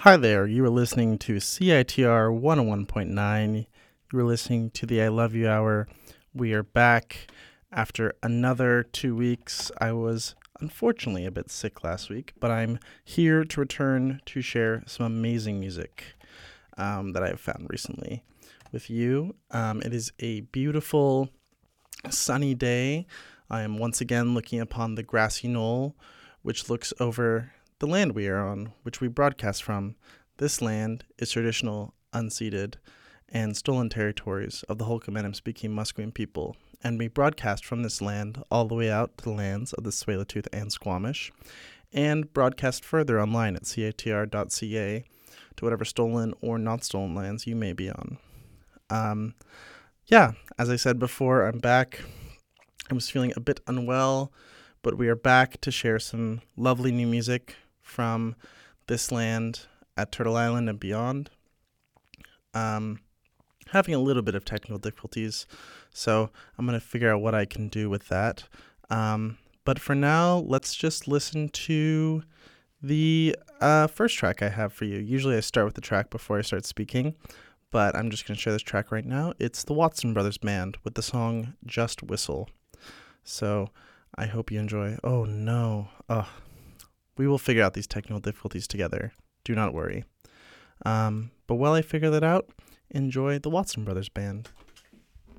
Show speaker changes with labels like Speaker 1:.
Speaker 1: Hi there, you are listening to CITR 101.9. You are listening to the I Love You Hour. We are back after another 2 weeks. I was unfortunately a bit sick last week, but I'm here to return to share some amazing music that I have found recently with you. It is a beautiful sunny day. I am once again looking upon the grassy knoll, which looks over the land we are on, which we broadcast from. This land is traditional, unceded, and stolen territories of the Holcomenem-speaking Musqueam people, and we broadcast from this land all the way out to the lands of the Tsleil-Waututh and Squamish, and broadcast further online at citr.ca to whatever stolen or not stolen lands you may be on. As I said before, I'm back. I was feeling a bit unwell, but we are back to share some lovely new music from this land at Turtle Island and beyond. Having a little bit of technical difficulties, so I'm going to figure out what I can do with that. But for now, let's just listen to the first track I have for you. Usually I start with the track before I start speaking, but I'm just going to share this track right now. It's the Watson Brothers Band with the song Just Whistle. So I hope you enjoy. Oh no. We will figure out these technical difficulties together. Do not worry. But while I figure that out, enjoy the Watson Brothers Band.